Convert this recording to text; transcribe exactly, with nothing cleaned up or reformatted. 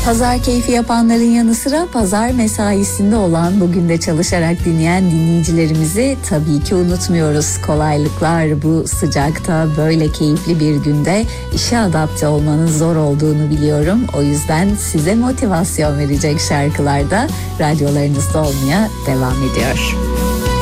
Pazar keyfi yapanların yanı sıra pazar mesaisinde olan, bugün de çalışarak dinleyen dinleyicilerimizi tabii ki unutmuyoruz. Kolaylıklar, bu sıcakta böyle keyifli bir günde işe adapte olmanın zor olduğunu biliyorum. O yüzden size motivasyon verecek şarkılar da radyolarınızda olmaya devam ediyor.